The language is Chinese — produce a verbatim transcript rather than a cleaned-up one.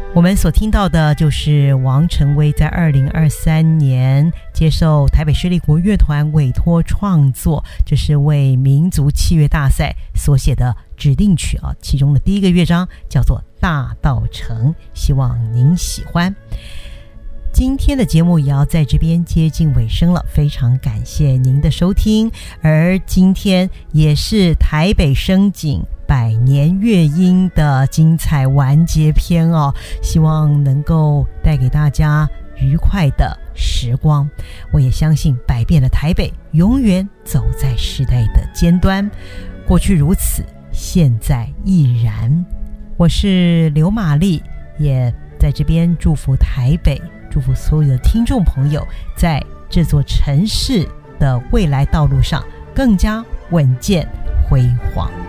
我们所听到的就是王成威在二零二三年接受台北市立国乐团委托创作，这是为民族器乐大赛所写的指定曲啊，其中的第一个乐章叫做《大稻埕》，希望您喜欢。今天的节目也要在这边接近尾声了，非常感谢您的收听。而今天也是台北声景百年乐音的精彩完结篇哦，希望能够带给大家愉快的时光。我也相信百变的台北永远走在时代的尖端，过去如此，现在亦然。我是刘玛丽，也在这边祝福台北，祝福所有的听众朋友在这座城市的未来道路上更加稳健辉煌。